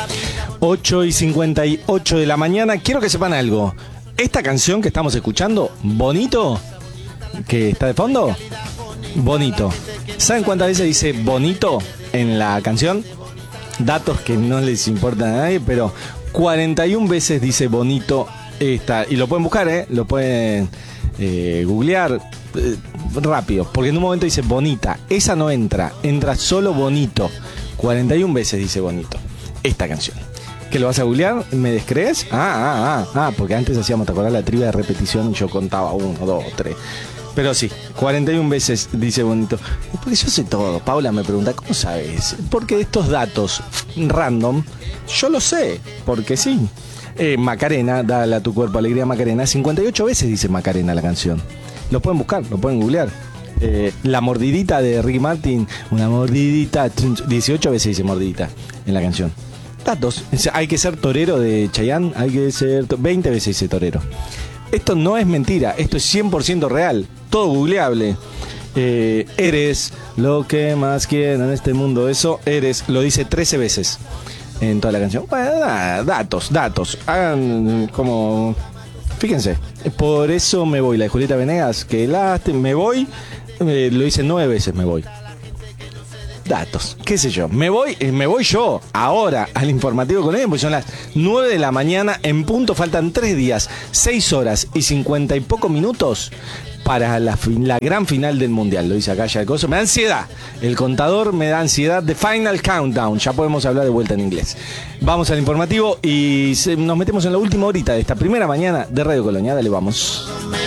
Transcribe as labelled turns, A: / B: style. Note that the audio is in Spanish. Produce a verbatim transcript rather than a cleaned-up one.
A: ocho y cincuenta y ocho de la mañana. Quiero que sepan algo. Esta canción que estamos escuchando, Bonito, que está de fondo, Bonito. ¿Saben cuántas veces dice bonito en la canción? Datos que no les importan a nadie, pero cuarenta y una veces dice bonito esta. Y lo pueden buscar, ¿eh? Lo pueden eh, googlear eh, rápido, porque en un momento dice bonita. Esa no entra, entra solo bonito. cuarenta y una veces dice bonito esta canción. ¿Que lo vas a googlear? ¿Me descrees? Ah, ah, ah, ah, porque antes hacíamos, ¿te acordás? La trivia de repetición y yo contaba uno, dos, tres. Pero sí, cuarenta y una veces dice bonito. Porque yo sé todo. Paula me pregunta, ¿cómo sabes? Porque estos datos random, yo lo sé, porque sí. Eh, Macarena, dale a tu cuerpo alegría Macarena, cincuenta y ocho veces dice Macarena la canción. Lo pueden buscar, lo pueden googlear. Eh, la mordidita de Ricky Martin, una mordidita, dieciocho veces dice mordidita en la canción. Datos. Hay que ser torero de Chayanne, hay que ser veinte veces dice torero. Esto no es mentira, esto es cien por ciento real, todo googleable. Eh, eres lo que más quiero en este mundo, eso, eres, lo dice trece veces en toda la canción. Bueno, nada, datos, datos. Hagan como... Fíjense, por eso me voy, la de Julieta Venegas, que la, me voy, eh, lo dice nueve veces me voy. Datos, qué sé yo, me voy, me voy yo ahora al informativo con él, porque son las nueve de la mañana en punto, faltan tres días, seis horas y cincuenta y pocos minutos para la, la gran final del mundial. Lo dice acá ya el coso, me da ansiedad, el contador me da ansiedad de Final Countdown, ya podemos hablar de vuelta en inglés. Vamos al informativo y se, nos metemos en la última horita de esta primera mañana de Radio Colonia. Dale, vamos.